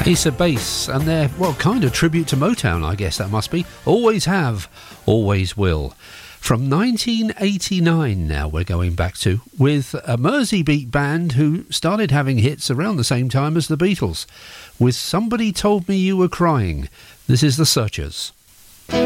Ace of Base, and they're, well, kind of tribute to Motown, I guess that must be. Always have, always will. From 1989 now we're going back to, with a Merseybeat band who started having hits around the same time as the Beatles. With Somebody Told Me You Were Crying, this is The Searchers.